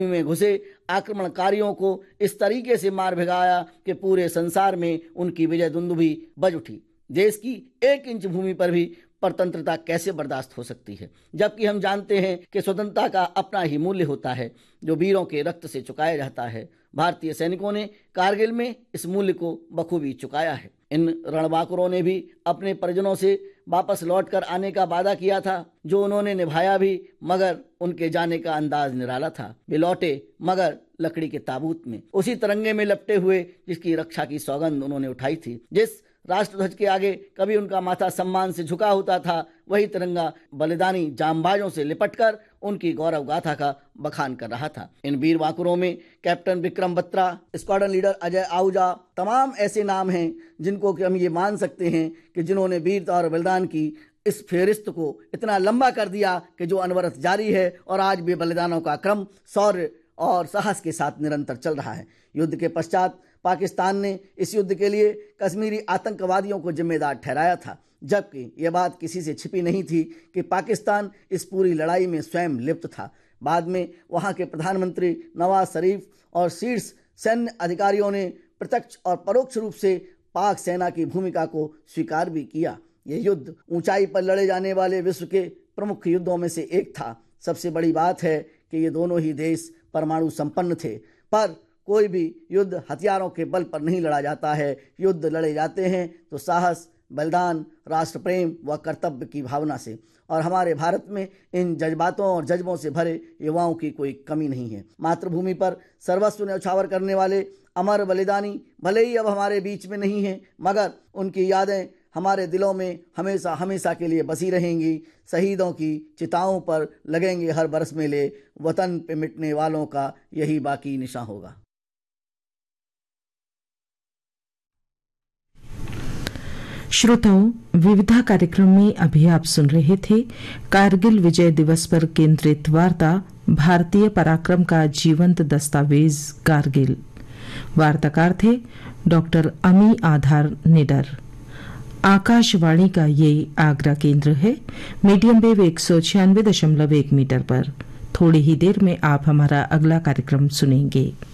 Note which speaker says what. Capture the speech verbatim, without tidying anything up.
Speaker 1: में घुसे आक्रमणकारियों को इस तरीके से मार भिगाया कि पूरे संसार में उनकी विजय दुंदुभी बज उठी। देश की एक इंच भूमि पर भी परतंत्रता कैसे बर्दाश्त हो सकती है, जबकि हम जानते हैं कि स्वतंत्रता का अपना ही मूल्य होता है जो वीरों के रक्त से चुकाया जाता है। भारतीय सैनिकों ने कारगिल में इस मूल्य को बखूबी चुकाया है। इन रणबांकुरों ने भी अपने परिजनों से वापस लौटकर आने का वादा किया था, जो उन्होंने निभाया भी, मगर उनके जाने का अंदाज निराला था। वे लौटे मगर लकड़ी के ताबूत में, उसी तिरंगे में लपटे हुए जिसकी रक्षा की सौगंध उन्होंने उठाई थी। जिस राष्ट्रध्वज के आगे कभी उनका माथा सम्मान से झुका होता था, वही तिरंगा बलिदानी जांबाजों से लिपटकर उनकी गौरव गाथा का बखान कर रहा था। इन वीर बांकुरों में captain Vikram Batra, squadron leader Ajay Ahuja, तमाम ऐसे नाम हैं जिनको कि हम ये मान सकते हैं कि जिन्होंने वीरता और बलिदान की इस फेरिस्त को इतना लंबा कर दिया कि जो अनवरत जारी है और आज भी बलिदानों का क्रम शौर्य और साहस के साथ निरंतर चल रहा है। युद्ध के पश्चात पाकिस्तान ने इस युद्ध के लिए कश्मीरी आतंकवादियों को जिम्मेदार ठहराया था, जबकि यह बात किसी से छिपी नहीं थी कि पाकिस्तान इस पूरी लड़ाई में स्वयं लिप्त था। बाद में वहां के प्रधानमंत्री नवाज शरीफ और शीर्ष सैन्य अधिकारियों ने प्रत्यक्ष और परोक्ष रूप से पाक सेना की भूमिका को स्वीकार भी किया। यह युद्ध ऊंचाई पर लड़े जाने वाले विश्व के प्रमुख युद्धों में से एक था। सबसे बड़ी बात है कि ये दोनों ही देश परमाणु संपन्न थे, पर कोई भी युद्ध हथियारों के बल पर नहीं लड़ा जाता है। युद्ध लड़े जाते हैं तो साहस, बलिदान, राष्ट्र प्रेम व कर्तव्य की भावना से, और हमारे भारत में इन जज्बातों और जज्बों से भरे युवाओं की कोई कमी नहीं है। मातृभूमि पर सर्वस्व न्यौछावर करने वाले अमर बलिदानी भले ही अब हमारे बीच में नहीं हैं, मगर उनकी यादें हमारे दिलों में हमेशा हमेशा के लिए बसी रहेंगी। शहीदों की चिताओं पर लगेंगे हर बरस मेले, वतन पे मिटने वालों का यही बाकी निशान होगा।
Speaker 2: श्रोताओं, विविधा कार्यक्रम में अभी आप सुन रहे थे कारगिल विजय दिवस पर केंद्रित वार्ता, भारतीय पराक्रम का जीवंत दस्तावेज कारगिल। वार्ताकार थे डॉक्टर अमी आधार निडर। आकाशवाणी का ये आगरा केंद्र है। मीडियम वेव एक सौ छियानवे दशमलव एक मीटर पर। थोड़ी ही देर में आप हमारा अगला कार्यक्रम सुनेंगे।